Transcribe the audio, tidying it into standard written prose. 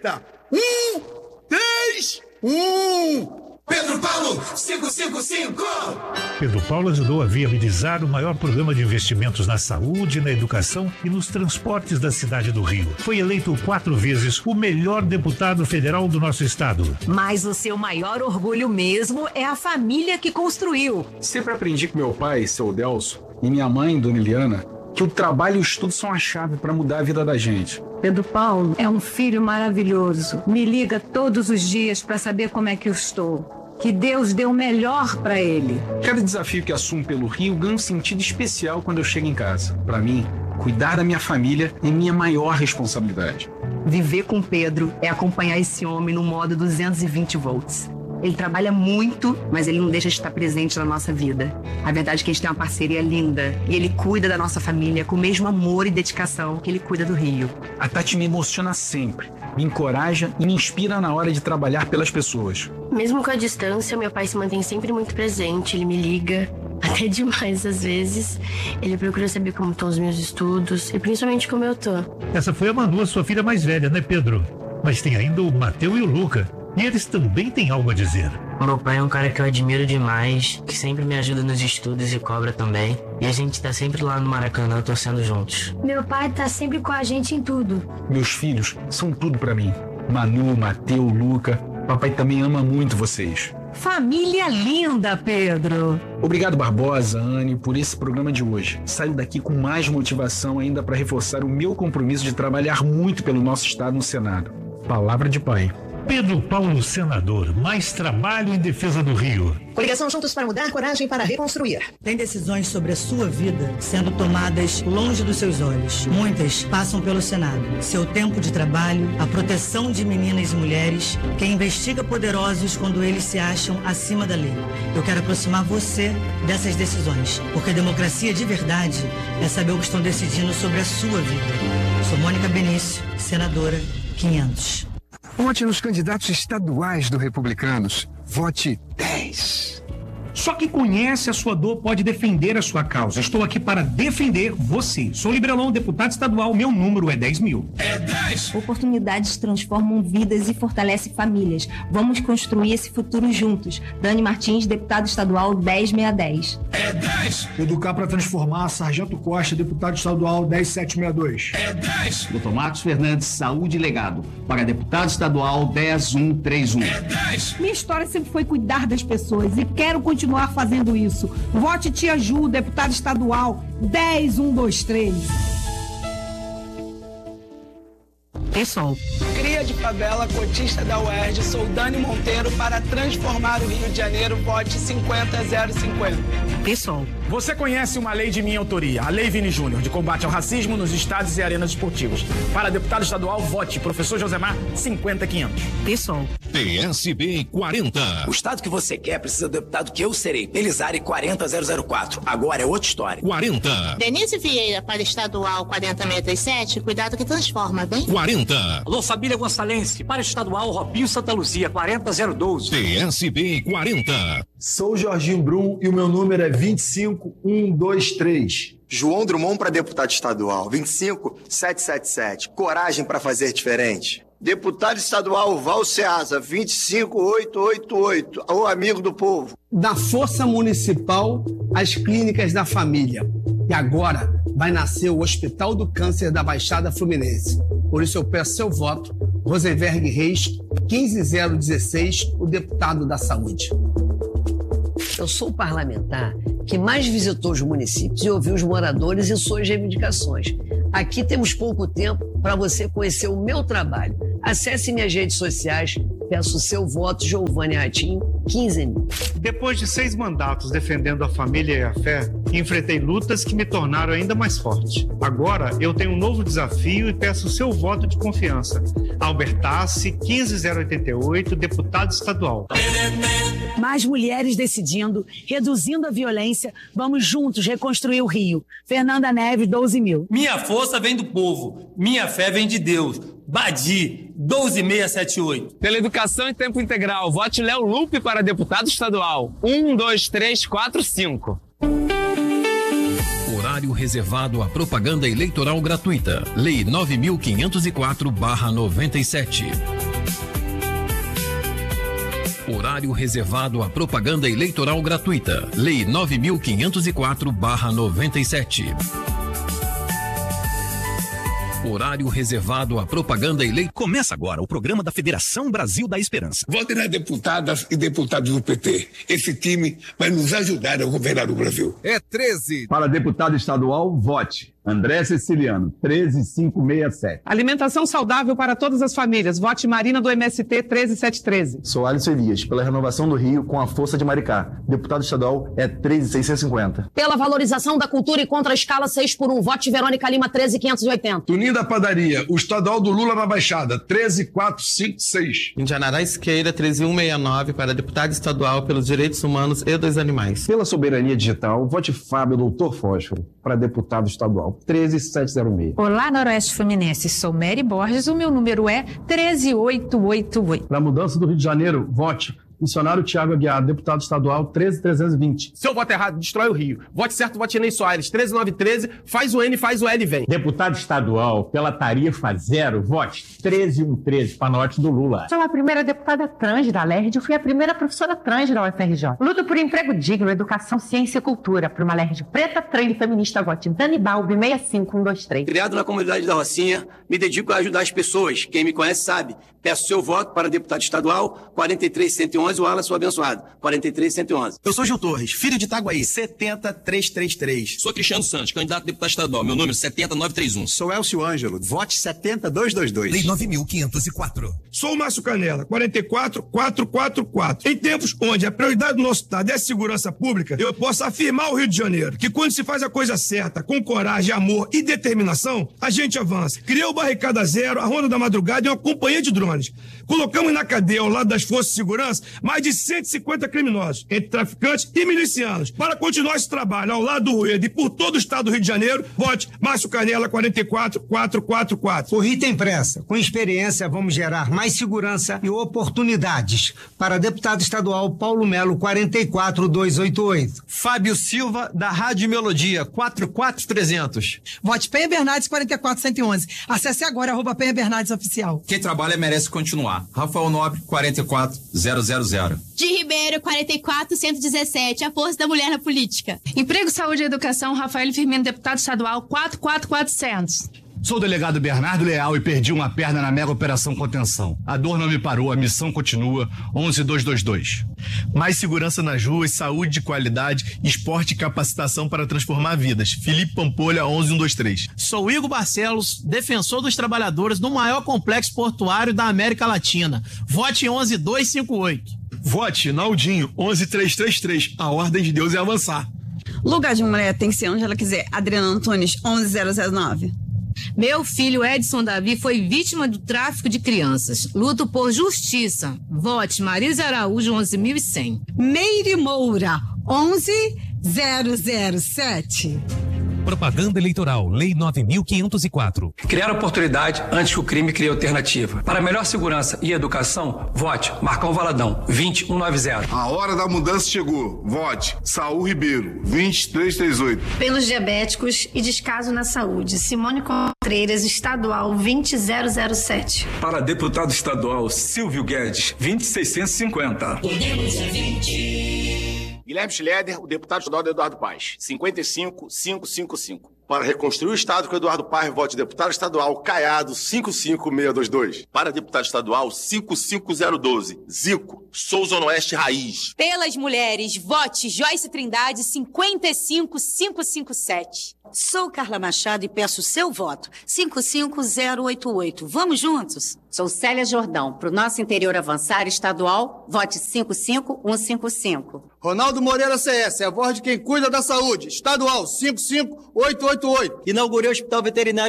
caneta. 1, 3, 1. Pedro Paulo, 555. Pedro Paulo ajudou a viabilizar o maior programa de investimentos na saúde, na educação e nos transportes da cidade do Rio. Foi eleito 4 vezes o melhor deputado federal do nosso estado. Mas o seu maior orgulho mesmo é a família que construiu. Sempre aprendi com meu pai, seu Delso, e minha mãe, dona Eliana, que o trabalho e o estudo são a chave para mudar a vida da gente. Pedro Paulo é um filho maravilhoso. Me liga todos os dias para saber como é que eu estou. Que Deus dê o melhor para ele. Cada desafio que assumo pelo Rio ganha um sentido especial quando eu chego em casa. Para mim, cuidar da minha família é minha maior responsabilidade. Viver com Pedro é acompanhar esse homem no modo 220 volts. Ele trabalha muito, mas ele não deixa de estar presente na nossa vida. A verdade é que a gente tem uma parceria linda. E ele cuida da nossa família com o mesmo amor e dedicação que ele cuida do Rio. A Tati me emociona sempre, me encoraja e me inspira na hora de trabalhar pelas pessoas. Mesmo com a distância, meu pai se mantém sempre muito presente. Ele me liga, até demais às vezes. Ele procura saber como estão os meus estudos e principalmente como eu tô. Essa foi a Manu, a sua filha mais velha, né, Pedro? Mas tem ainda o Mateu e o Luca. E eles também têm algo a dizer. Meu pai é um cara que eu admiro demais, que sempre me ajuda nos estudos e cobra também. E a gente tá sempre lá no Maracanã torcendo juntos. Meu pai tá sempre com a gente em tudo. Meus filhos são tudo pra mim. Manu, Mateu, Luca. Papai também ama muito vocês. Família linda, Pedro. Obrigado, Barbosa, Anne, por esse programa de hoje. Saio daqui com mais motivação ainda para reforçar o meu compromisso de trabalhar muito pelo nosso estado no Senado. Palavra de pai. Pedro Paulo, senador, mais trabalho em defesa do Rio. Coligação Juntos para Mudar, coragem para reconstruir. Tem decisões sobre a sua vida sendo tomadas longe dos seus olhos. Muitas passam pelo Senado. Seu tempo de trabalho, a proteção de meninas e mulheres, quem investiga poderosos quando eles se acham acima da lei. Eu quero aproximar você dessas decisões, porque democracia de verdade é saber o que estão decidindo sobre a sua vida. Sou Mônica Benício, senadora 500. Vote nos candidatos estaduais do Republicanos. Vote 10. Só quem conhece a sua dor pode defender a sua causa. Estou aqui para defender você. Sou Librelon, deputado estadual. Meu número é 10.000. É 10. Oportunidades transformam vidas e fortalecem famílias. Vamos construir esse futuro juntos. Dani Martins, deputado estadual 10.610. É 10. Educar para transformar. Sargento Costa, deputado estadual 10.762. É 10. Dr. Marcos Fernandes, Saúde e Legado. Para deputado estadual 10.131. É 10. Minha história sempre foi cuidar das pessoas e quero continuar fazendo isso. Vote Tia Ju, deputada estadual 10.123. Pessoal. Cria de favela, cotista da UERJ, sou Dani Monteiro para transformar o Rio de Janeiro. Vote 50.050. Pessoal. Você conhece uma lei de minha autoria, a Lei Vini Júnior, de combate ao racismo nos estádios e arenas esportivas. Para deputado estadual, vote professor Josemar 50.500. Pessoal. PSB 40. O estado que você quer precisa do deputado que eu serei. Pelizari 40.004. Agora é outra história. 40. Denise Vieira para estadual 40.637. Cuidado que transforma, bem? 40. Alô, família Gonçalense. Para estadual, Robinho Santa Luzia 40.012. PSB 40. Sou Jorginho Brum e o meu número é 25123. João Drummond para deputado estadual 25777. Coragem para fazer diferente. Deputado estadual Val Ceasa 25888. O amigo do povo. Da Força Municipal às Clínicas da Família. E agora vai nascer o Hospital do Câncer da Baixada Fluminense. Por isso eu peço seu voto. Rosenberg Reis, 15016, o deputado da Saúde. Eu sou o parlamentar que mais visitou os municípios e ouviu os moradores e suas reivindicações. Aqui temos pouco tempo para você conhecer o meu trabalho. Acesse minhas redes sociais, peço seu voto, Giovanni Ratinho, 15.000. Depois de 6 mandatos defendendo a família e a fé, enfrentei lutas que me tornaram ainda mais forte. Agora eu tenho um novo desafio e peço seu voto de confiança. Albert Tassi, 15088, deputado estadual. Mais mulheres decidindo, reduzindo a violência, vamos juntos reconstruir o Rio. Fernanda Neves, 12.000. Minha força vem do povo, minha fé vem de Deus. Badi, 12678. Teleeducação em tempo integral. Vote Léo Lupe para deputado estadual. 12345. Horário reservado à propaganda eleitoral gratuita. Lei 9.504/97. Horário reservado à propaganda eleitoral gratuita. Lei 9.504/97. Horário reservado à propaganda eleitoral. Começa agora o programa da Federação Brasil da Esperança. Votem nas deputadas e deputados do PT. Esse time vai nos ajudar a governar o Brasil. É 13. Para deputado estadual, vote André Ceciliano, 13567. Alimentação saudável para todas as famílias. Vote Marina do MST, 13713. Sou Alisson Elias, pela renovação do Rio com a força de Maricá. Deputado estadual é 13650. Pela valorização da cultura e contra a escala 6x1. Vote Verônica Lima, 13580. Tuninho da Padaria, o estadual do Lula na Baixada, 13456. Indianará Esqueira, 13169, para deputado estadual pelos direitos humanos e dos animais. Pela soberania digital, vote Fábio Doutor Fósforo, para deputado estadual, 13706. Olá, Noroeste Fluminense. Sou Mary Borges, o meu número é 13888. Para a mudança do Rio de Janeiro, vote missionário Tiago Aguiar, deputado estadual, 13320. Seu voto errado destrói o Rio. Vote certo, vote Inês Soares, 13913, faz o N, faz o L e vem. Deputado estadual, pela tarifa zero, vote 13113 para norte do Lula. Sou a primeira deputada trans da LERJ e fui a primeira professora trans da UFRJ. Luto por emprego digno, educação, ciência e cultura. Por uma LERJ preta, trans e feminista, vote Dani Balbi, 65123. Criado na comunidade da Rocinha, me dedico a ajudar as pessoas. Quem me conhece sabe. Peço seu voto para deputado estadual, 43111, o Alan, sou abençoado, 43111. Eu sou Gil Torres, filho de Itaguaí, 70333. Sou Cristiano Santos, candidato a deputado estadual, meu número 70931. Sou Elcio Ângelo, vote 70222. Lei 9.504. Sou Márcio Canela, 44444. Em tempos onde a prioridade do nosso estado é a segurança pública, eu posso afirmar ao Rio de Janeiro que quando se faz a coisa certa, com coragem, amor e determinação, a gente avança. Criou o Barricada Zero, a Ronda da Madrugada e uma companhia de drones. Colocamos na cadeia, ao lado das forças de segurança, mais de 150 criminosos, entre traficantes e milicianos. Para continuar esse trabalho ao lado do Rueda e por todo o estado do Rio de Janeiro, vote Márcio Canela, 44444. O Rio tem pressa. Com experiência, vamos gerar mais segurança e oportunidades. Para deputado estadual, Paulo Melo, 44288. Fábio Silva, da Rádio Melodia, 44300. Vote Penha Bernardes, 44111. Acesse agora, @Penha Bernardes Oficial. Quem trabalha merece continuar. Rafael Nobre, 44000. De Ribeiro, 44117, a força da mulher na política. Emprego, Saúde e Educação, Rafael Firmino, deputado estadual, 44400. Sou o delegado Bernardo Leal e perdi uma perna na mega operação contenção. A dor não me parou, a missão continua. 11222. Mais segurança nas ruas, saúde de qualidade, esporte e capacitação para transformar vidas. Felipe Pampolha, 11123. Sou Igor Barcelos, defensor dos trabalhadores do maior complexo portuário da América Latina. Vote 11258. Vote Naldinho, 11333. A ordem de Deus é avançar. Lugar de mulher tem que ser onde ela quiser. Adriana Antunes, 11009. Meu filho Edson Davi foi vítima do tráfico de crianças. Luto por justiça. Vote Marisa Araújo, 11.100. Meire Moura, 11007. Propaganda eleitoral, Lei 9.504. Criar oportunidade antes que o crime crie alternativa. Para melhor segurança e educação, vote Marcão Valadão, 20190. A hora da mudança chegou. Vote Saul Ribeiro, 2338. Pelos diabéticos e descaso na saúde, Simone Contreiras, estadual, 20007. Para deputado estadual, Silvio Guedes, 20650. Podemos é 20. Guilherme Schleder, o deputado estadual do Eduardo Paes, 55555. Para reconstruir o estado com Eduardo Paes, vote deputado estadual Caiado, 55622. Para deputado estadual, 55012. Zico, sou Zona Oeste Raiz. Pelas mulheres, vote Joyce Trindade, 55557. Sou Carla Machado e peço seu voto, 55088. Vamos juntos? Sou Célia Jordão. Para o nosso interior avançar estadual, vote 55155. Ronaldo Moreira CS, é a voz de quem cuida da saúde. Estadual, 55888. Inaugurei o Hospital Veterinário